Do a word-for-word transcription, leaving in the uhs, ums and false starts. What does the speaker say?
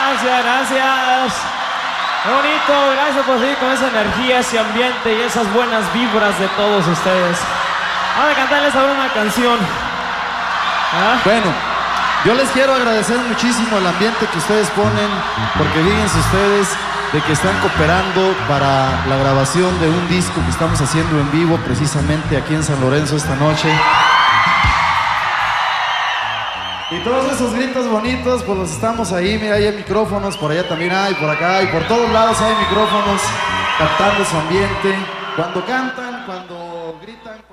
Gracias, gracias. Qué bonito, gracias por seguir con esa energía, ese ambiente y esas buenas vibras de todos ustedes. Vamos a cantarles ahora una canción. ¿Ah? Bueno, yo les quiero agradecer muchísimo el ambiente que ustedes ponen, porque fíjense ustedes de que están cooperando para la grabación de un disco que estamos haciendo en vivo precisamente aquí en San Lorenzo esta noche. Y todos esos gritos bonitos, pues los estamos ahí, mira, ahí hay micrófonos, por allá también hay, por acá, y por todos lados hay micrófonos captando su ambiente. Cuando cantan, cuando gritan...